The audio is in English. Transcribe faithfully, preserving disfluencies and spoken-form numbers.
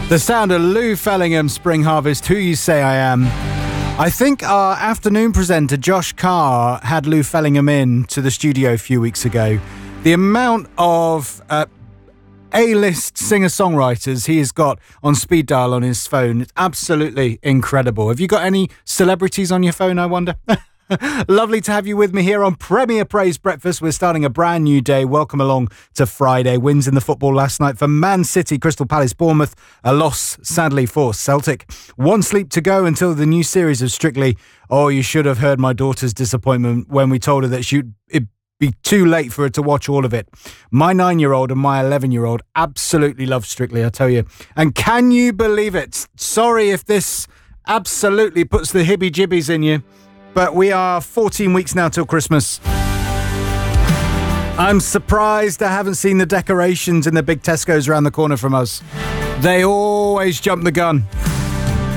The sound of Lou Fellingham, Spring Harvest, Who You Say I Am. I think our afternoon presenter, Josh Carr, had Lou Fellingham in to the studio a few weeks ago. The amount of uh, A-list singer-songwriters he has got on speed dial on his phone, it's absolutely incredible. Have you got any celebrities on your phone, I wonder? Lovely to have you with me here on Premier Praise Breakfast. We're starting a brand new day. Welcome along to Friday. Wins in the football last night for Man City, Crystal Palace, Bournemouth. A loss, sadly, for Celtic. One sleep to go until the new series of Strictly. Oh, you should have heard my daughter's disappointment when we told her that she'd it'd be too late for her to watch all of it. My nine-year-old and my eleven-year-old absolutely love Strictly, I tell you. And can you believe it? Sorry if this absolutely puts the hibby-jibbies in you. But we are fourteen weeks now till Christmas. I'm surprised I haven't seen the decorations in the big Tesco's around the corner from us. They always jump the gun.